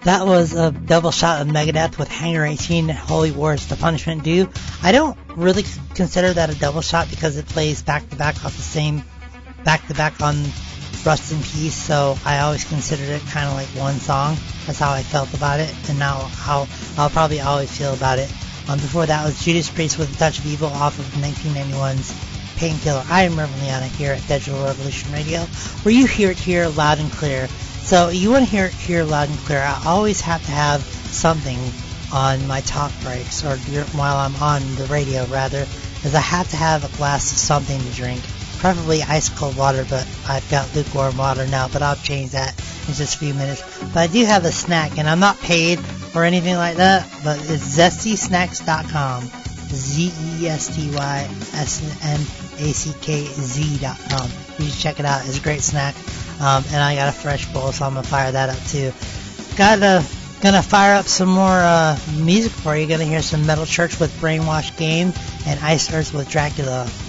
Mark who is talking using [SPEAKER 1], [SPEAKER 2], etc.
[SPEAKER 1] That was a double shot of Megadeth with Hangar 18 and Holy Wars, The Punishment Due. I don't really consider that a double shot because it plays back-to-back off the same back-to-back on Rust in Peace, so I always considered it kind of like one song. That's how I felt about it, and now how I'll probably always feel about it. Before that was Judas Priest with A Touch of Evil off of 1991's Painkiller. I am Reverend Liana here at Digital Revolution Radio, where you hear it here loud and clear. So you want to hear it here loud and clear. I always have to have something on my talk breaks, or while I'm on the radio rather, is I have to have a glass of something to drink. Preferably ice cold water, but I've got lukewarm water now, but I'll change that in just a few minutes. But I do have a snack, and I'm not paid or anything like that, but it's zestysnacks.com. ZESTYSNACKZ.com. You should check it out. It's a great snack. And I got a fresh bowl, so I'm going to fire that up too. Gonna fire up some more music for you. Gonna hear some Metal Church with Brainwash Game and Ice Earth with Dracula.